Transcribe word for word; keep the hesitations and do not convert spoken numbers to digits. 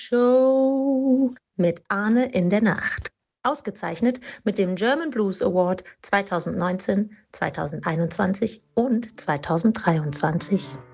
Show mit Arne in der Nacht. Ausgezeichnet mit dem German Blues Award zweitausendneunzehn, zweitausendeinundzwanzig und zweitausenddreiundzwanzig.